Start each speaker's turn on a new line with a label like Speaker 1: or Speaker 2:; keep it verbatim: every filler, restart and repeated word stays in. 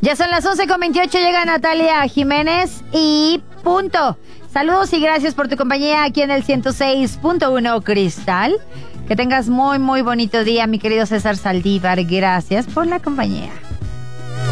Speaker 1: Ya son las once con veintiocho, llega Natalia Jiménez y punto. Saludos y gracias por tu compañía aquí en el ciento seis punto uno Cristal. Que tengas muy, muy bonito día, mi querido César Saldívar. Gracias por la compañía.